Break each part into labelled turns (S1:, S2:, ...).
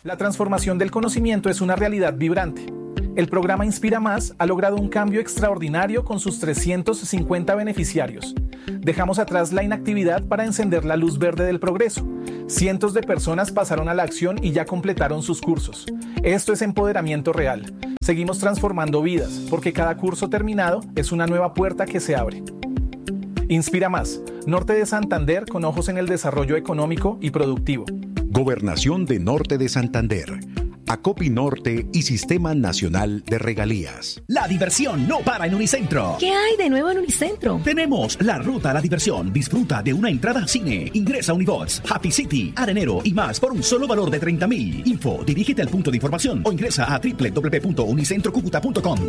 S1: La transformación del conocimiento es una realidad vibrante. El programa Inspira Más ha logrado un cambio extraordinario con sus 350 beneficiarios. Dejamos atrás la inactividad para encender la luz verde del progreso. Cientos de personas pasaron a la acción y ya completaron sus cursos. Esto es empoderamiento real. Seguimos transformando vidas, porque cada curso terminado es una nueva puerta que se abre. Inspira Más, Norte de Santander con ojos en el desarrollo económico y productivo.
S2: Gobernación de Norte de Santander. Acopi Norte y Sistema Nacional de Regalías.
S3: La diversión no para en Unicentro.
S4: ¿Qué hay de nuevo en Unicentro?
S3: Tenemos la ruta a la diversión. Disfruta de una entrada al cine. Ingresa a Unibots, Happy City, Arenero y más por un solo valor de 30.000. Info, dirígete al punto de información o ingresa a www.unicentrocucuta.com.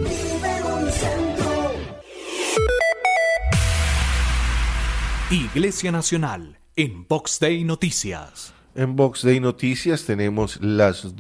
S5: Iglesia Nacional en Vox Day Noticias.
S6: En Vox Day Noticias tenemos las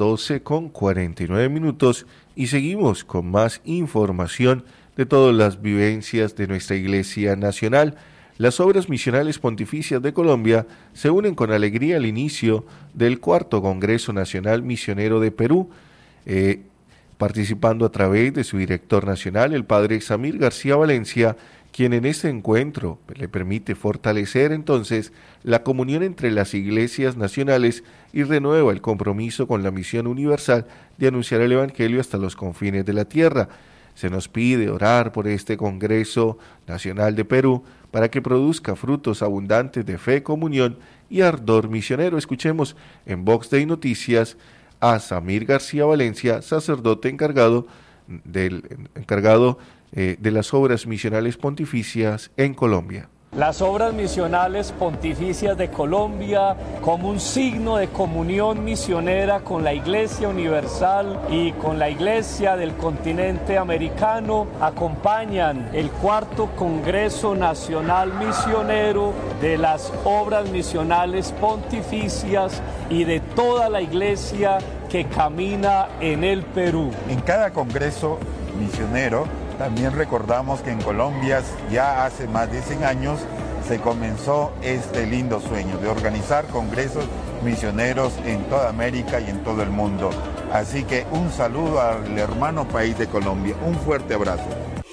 S6: 12:49 y seguimos con más información de todas las vivencias de nuestra Iglesia Nacional. Las obras misionales pontificias de Colombia se unen con alegría al inicio del 4º Congreso Nacional Misionero de Perú, participando a través de su director nacional, el padre Samir García Valencia, quien en este encuentro le permite fortalecer entonces la comunión entre las iglesias nacionales y renueva el compromiso con la misión universal de anunciar el Evangelio hasta los confines de la tierra. Se nos pide orar por este Congreso Nacional de Perú para que produzca frutos abundantes de fe, comunión y ardor misionero. Escuchemos en Vox Day Noticias a Samir García Valencia, sacerdote encargado de las obras misionales pontificias en Colombia.
S7: Las obras misionales pontificias de Colombia, como un signo de comunión misionera con la Iglesia Universal y con la Iglesia del continente americano, acompañan el 4º Congreso Nacional Misionero de las obras misionales pontificias y de toda la Iglesia que camina en el Perú.
S8: En cada congreso misionero también recordamos que en Colombia ya hace más de 100 años se comenzó este lindo sueño de organizar congresos misioneros en toda América y en todo el mundo. Así que un saludo al hermano país de Colombia, un fuerte abrazo.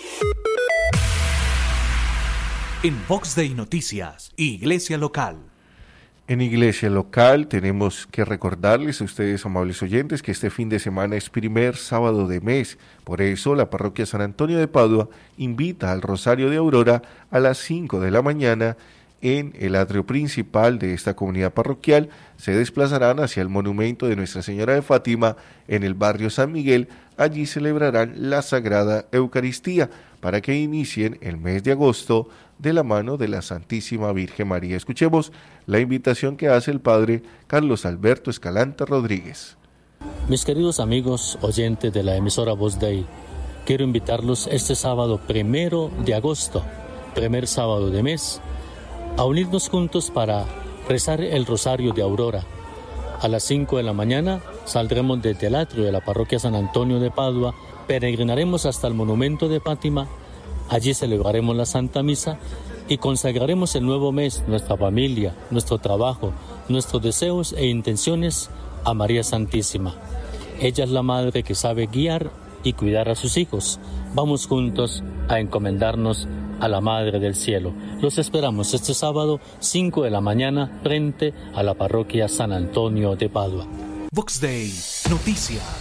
S5: En Vox Day Noticias, Iglesia Local.
S6: En Iglesia Local tenemos que recordarles a ustedes, amables oyentes, que este fin de semana es primer sábado de mes. Por eso la parroquia San Antonio de Padua invita al Rosario de Aurora a las 5 de la mañana en el atrio principal de esta comunidad parroquial. Se desplazarán hacia el monumento de Nuestra Señora de Fátima en el barrio San Miguel. Allí celebrarán la Sagrada Eucaristía para que inicien el mes de agosto de la mano de la Santísima Virgen María. Escuchemos la invitación que hace el padre Carlos Alberto Escalante Rodríguez.
S9: Mis queridos amigos oyentes de la emisora Vox Day, quiero invitarlos este sábado 1 de agosto, primer sábado de mes, a unirnos juntos para rezar el Rosario de Aurora. A las 5 de la mañana saldremos desde el atrio de la parroquia San Antonio de Padua, peregrinaremos hasta el monumento de Fátima. Allí celebraremos la Santa Misa y consagraremos el nuevo mes, nuestra familia, nuestro trabajo, nuestros deseos e intenciones a María Santísima. Ella es la madre que sabe guiar y cuidar a sus hijos. Vamos juntos a encomendarnos a la Madre del Cielo. Los esperamos este sábado, 5 de la mañana, frente a la parroquia San Antonio de Padua.
S5: Vox Day Noticias.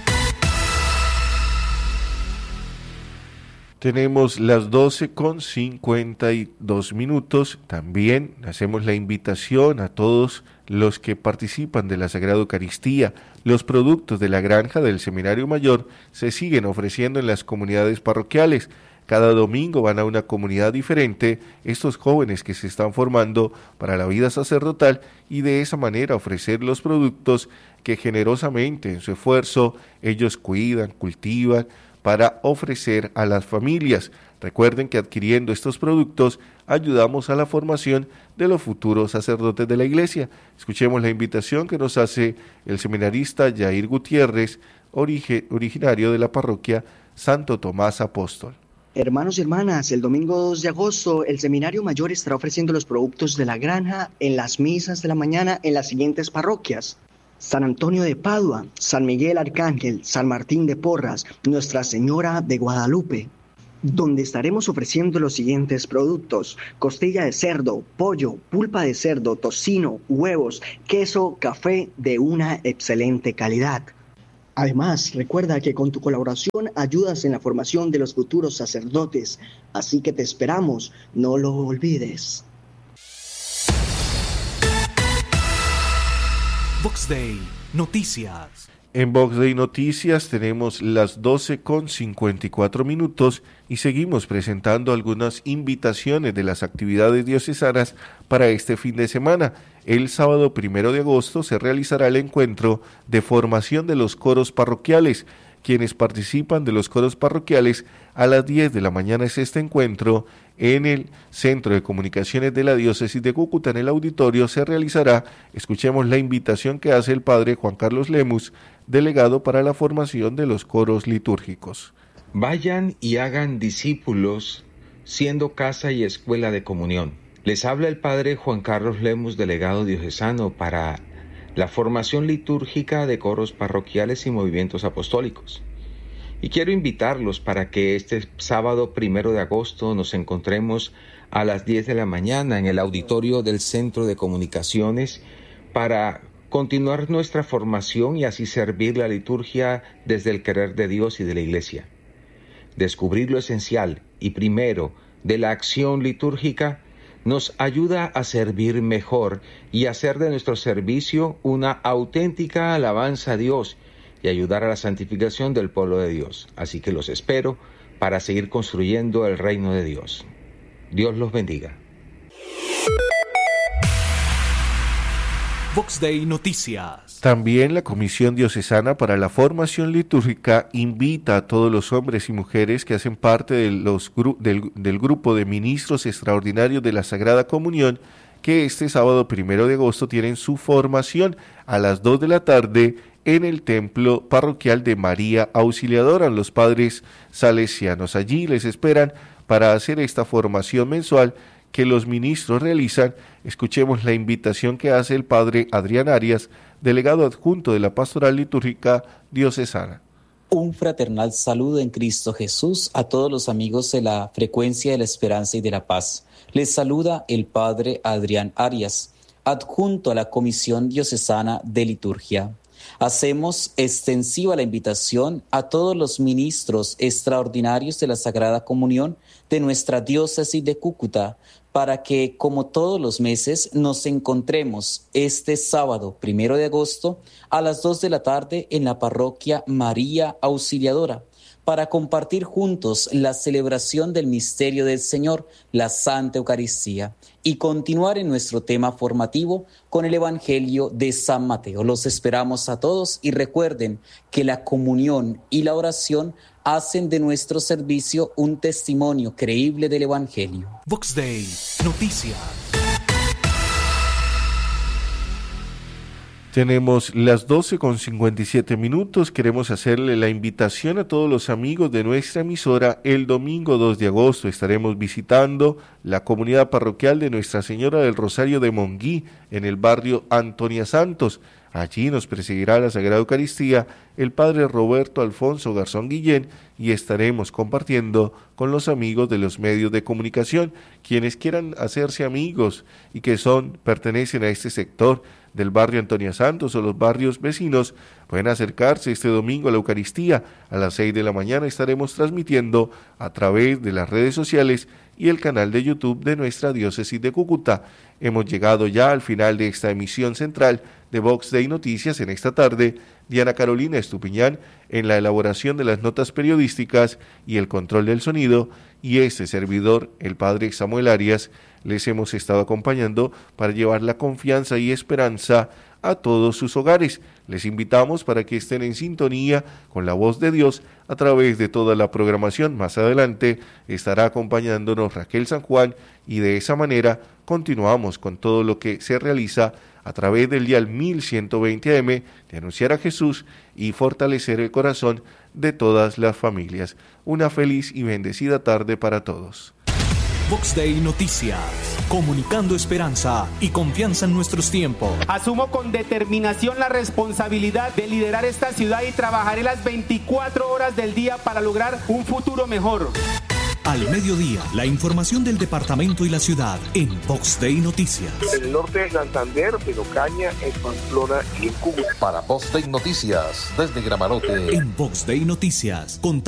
S6: Tenemos las 12:52. También hacemos la invitación a todos los que participan de la Sagrada Eucaristía. Los productos de la granja del Seminario Mayor se siguen ofreciendo en las comunidades parroquiales. Cada domingo van a una comunidad diferente estos jóvenes que se están formando para la vida sacerdotal y de esa manera ofrecer los productos que generosamente en su esfuerzo ellos cuidan, cultivan, para ofrecer a las familias. Recuerden que adquiriendo estos productos ayudamos a la formación de los futuros sacerdotes de la Iglesia. Escuchemos la invitación que nos hace el seminarista Jair Gutiérrez, originario de la parroquia Santo Tomás Apóstol.
S10: Hermanos y hermanas, el domingo 2 de agosto el Seminario Mayor estará ofreciendo los productos de la granja en las misas de la mañana en las siguientes parroquias: San Antonio de Padua, San Miguel Arcángel, San Martín de Porras, Nuestra Señora de Guadalupe, donde estaremos ofreciendo los siguientes productos: costilla de cerdo, pollo, pulpa de cerdo, tocino, huevos, queso, café de una excelente calidad. Además, recuerda que con tu colaboración ayudas en la formación de los futuros sacerdotes, así que te esperamos, no lo olvides.
S5: Vox Day Noticias.
S6: En Vox Day Noticias tenemos las 12:54 y seguimos presentando algunas invitaciones de las actividades diocesanas para este fin de semana. El sábado 1 de agosto se realizará el encuentro de formación de los coros parroquiales. Quienes participan de los coros parroquiales, a las 10 de la mañana es este encuentro en el Centro de Comunicaciones de la Diócesis de Cúcuta. En el auditorio se realizará, escuchemos la invitación que hace el padre Juan Carlos Lemus, delegado para la formación de los coros litúrgicos.
S11: Vayan y hagan discípulos, siendo casa y escuela de comunión. Les habla el padre Juan Carlos Lemus, delegado diocesano para la formación litúrgica de coros parroquiales y movimientos apostólicos. Y quiero invitarlos para que este sábado 1 de agosto nos encontremos a las 10 de la mañana en el auditorio del Centro de Comunicaciones para continuar nuestra formación y así servir la liturgia desde el querer de Dios y de la Iglesia. Descubrir lo esencial y primero de la acción litúrgica nos ayuda a servir mejor y hacer de nuestro servicio una auténtica alabanza a Dios y ayudar a la santificación del pueblo de Dios. Así que los espero para seguir construyendo el reino de Dios. Dios los bendiga.
S5: Vox Day Noticias.
S6: También la Comisión Diocesana para la Formación Litúrgica invita a todos los hombres y mujeres que hacen parte del grupo de ministros extraordinarios de la Sagrada Comunión que este sábado 1 de agosto tienen su formación a las 2 de la tarde en el templo parroquial de María Auxiliadora. Los padres salesianos allí les esperan para hacer esta formación mensual que los ministros realizan. Escuchemos la invitación que hace el padre Adrián Arias, delegado adjunto de la Pastoral Litúrgica Diocesana.
S12: Un fraternal saludo en Cristo Jesús a todos los amigos de la Frecuencia de la Esperanza y de la Paz. Les saluda el padre Adrián Arias, adjunto a la Comisión Diocesana de Liturgia. Hacemos extensiva la invitación a todos los ministros extraordinarios de la Sagrada Comunión de nuestra diócesis de Cúcuta para que, como todos los meses, nos encontremos este sábado 1 de agosto a las 2 de la tarde en la parroquia María Auxiliadora para compartir juntos la celebración del misterio del Señor, la Santa Eucaristía, y continuar en nuestro tema formativo con el Evangelio de San Mateo. Los esperamos a todos y recuerden que la comunión y la oración hacen de nuestro servicio un testimonio creíble del Evangelio.
S5: Vox Day Noticias.
S6: Tenemos las 12:57. Queremos hacerle la invitación a todos los amigos de nuestra emisora. El domingo 2 de agosto estaremos visitando la comunidad parroquial de Nuestra Señora del Rosario de Monguí, en el barrio Antonia Santos. Allí nos presidirá la Sagrada Eucaristía el padre Roberto Alfonso Garzón Guillén y estaremos compartiendo con los amigos de los medios de comunicación. Quienes quieran hacerse amigos y que pertenecen a este sector del barrio Antonia Santos o los barrios vecinos, pueden acercarse este domingo a la Eucaristía. A las 6 de la mañana estaremos transmitiendo a través de las redes sociales y el canal de YouTube de nuestra diócesis de Cúcuta. Hemos llegado ya al final de esta emisión central de Vox Day Noticias. En esta tarde, Diana Carolina Estupiñán en la elaboración de las notas periodísticas y el control del sonido, y este servidor, el padre Samuel Arias, les hemos estado acompañando para llevar la confianza y esperanza a todos sus hogares. Les invitamos para que estén en sintonía con la voz de Dios a través de toda la programación. Más adelante estará acompañándonos Raquel San Juan y de esa manera continuamos con todo lo que se realiza a través del dial 1120 AM de anunciar a Jesús y fortalecer el corazón de todas las familias. Una feliz y bendecida tarde para todos.
S5: Vox Day Noticias, comunicando esperanza y confianza en nuestros tiempos.
S13: Asumo con determinación la responsabilidad de liderar esta ciudad y trabajaré las 24 horas del día para lograr un futuro mejor.
S5: Al mediodía, la información del departamento y la ciudad en Vox Day Noticias.
S14: En el norte de Santander, en Ocaña, en Pamplona y en Cúcuta.
S15: Para Vox Day Noticias, desde Gramarote.
S5: En Vox Day Noticias,